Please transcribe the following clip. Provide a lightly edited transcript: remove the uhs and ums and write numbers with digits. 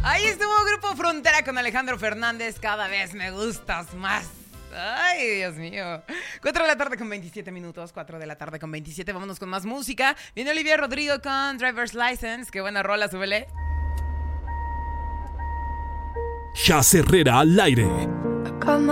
Ahí estuvo Grupo Frontera con Alejandro Fernández. Cada vez me gustas más. Ay, Dios mío. 4 de la tarde con 27 minutos. 4 de la tarde con 27. Vámonos con más música. Viene Olivia Rodrigo con Driver's License. Qué buena rola, súbele. Jazz Herrera al aire.